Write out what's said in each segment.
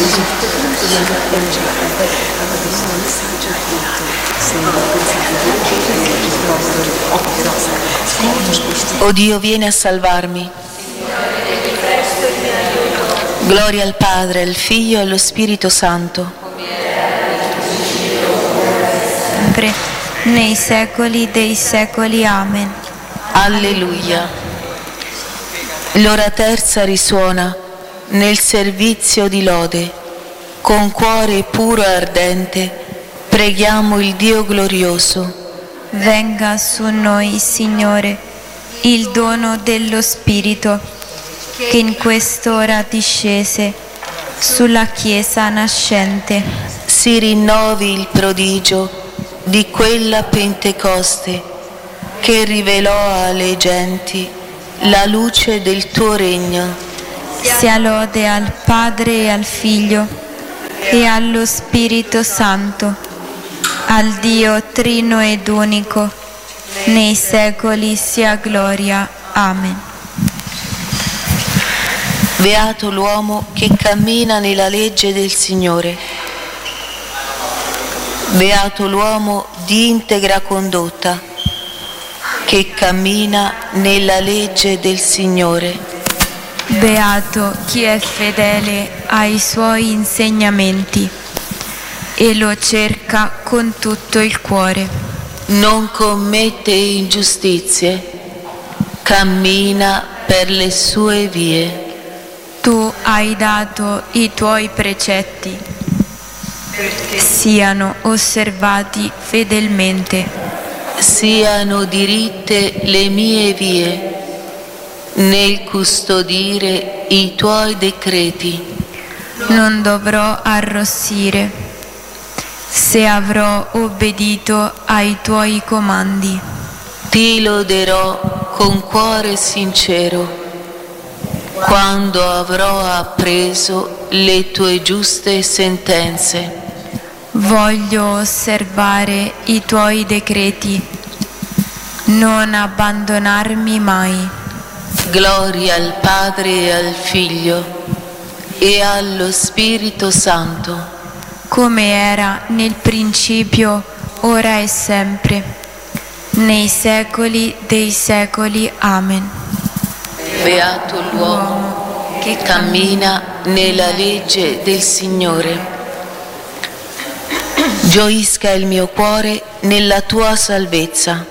O Dio, vieni a salvarmi. Gloria al Padre, al Figlio e allo Spirito Santo. Sempre, nei secoli dei secoli. Amen. Alleluia. L'ora terza risuona nel servizio di lode. Con cuore puro e ardente preghiamo il Dio glorioso. Venga su noi, Signore, il dono dello Spirito, che in quest'ora discese sulla Chiesa nascente. Si rinnovi il prodigio di quella Pentecoste che rivelò alle genti la luce del tuo regno. Sia lode al Padre e al Figlio e allo Spirito Santo, al Dio trino ed unico, nei secoli sia gloria. Amen. Beato l'uomo che cammina nella legge del Signore. Beato l'uomo di integra condotta che cammina nella legge del Signore. Beato chi è fedele ai suoi insegnamenti e lo cerca con tutto il cuore. Non commette ingiustizie, cammina per le sue vie. Tu hai dato i tuoi precetti, siano osservati fedelmente. Siano diritte le mie vie nel custodire i tuoi decreti. Non dovrò arrossire se avrò obbedito ai tuoi comandi. Ti loderò con cuore sincero quando avrò appreso le tue giuste sentenze. Voglio osservare i tuoi decreti, non abbandonarmi mai. Gloria al Padre e al Figlio e allo Spirito Santo, come era nel principio, ora e sempre, nei secoli dei secoli. Amen. Beato l'uomo che cammina nella legge del Signore. Gioisca il mio cuore nella tua salvezza.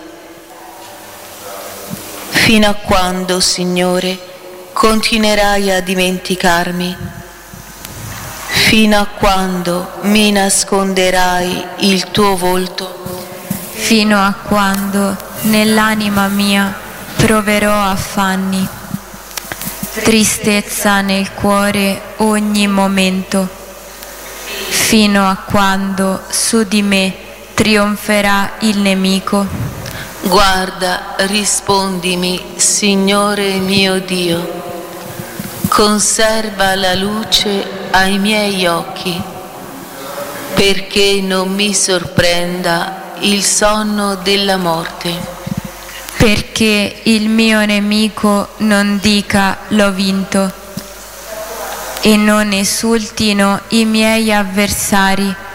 Fino a quando, Signore, continuerai a dimenticarmi? Fino a quando mi nasconderai il tuo volto? Fino a quando nell'anima mia proverò affanni, tristezza nel cuore ogni momento, fino a quando su di me trionferà il nemico. Guarda, rispondimi, Signore mio Dio. Conserva la luce ai miei occhi, perché non mi sorprenda il sonno della morte. Perché il mio nemico non dica l'ho vinto, e non esultino i miei avversari